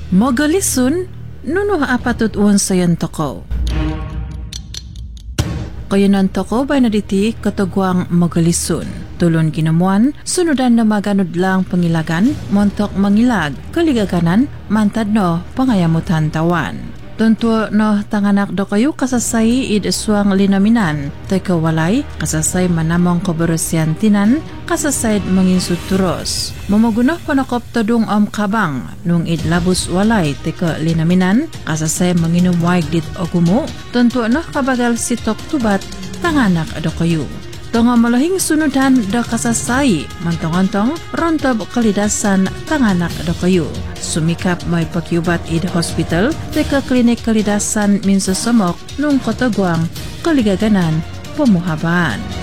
Mogalisun, nuno apatut uwan sayan toko. Kayanan toko bay naditi katagwang mogalisun. Tulon ginamuan, sunudan na maganod lang pangilagan, montok mangilag, kaligaganan, mantad no, pangayamutan tawan. Tuntua no tanganak do kayo kasasay idaswang linaminan, tay kawalay, kasasay manamong kabarasyan tinan, kasasay manginsuturos. Mamagunah panakop tadong kabang, nung idlabos walay, tay ka linaminan, kasasay manginumwag dit ogumo, tuntua no kabagal sitok tubat, tanganak do kayo. Tonga malahing sunudan da kasasay, mantong-antong, rontob kalidasan tanganak do kayo. Sumikap may pakyubat id hospital, teka klinik kalidasan minsasamok nung katagwang kaligaganan pamuhabaan.